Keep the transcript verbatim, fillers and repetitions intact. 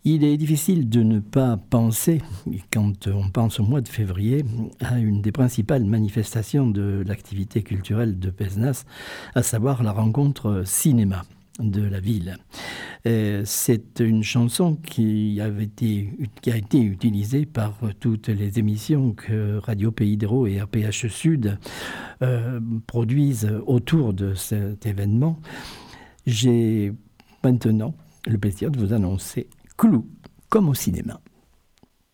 Il est difficile de ne pas penser, quand on pense au mois de février, à une des principales manifestations de l'activité culturelle de Pézenas, à savoir la rencontre cinéma de la ville. Euh, c'est une chanson qui, avait été, qui a été utilisée par toutes les émissions que Radio Pays d'Hérault et R P H Sud euh, produisent autour de cet événement. J'ai maintenant le plaisir de vous annoncer Clou, comme au cinéma.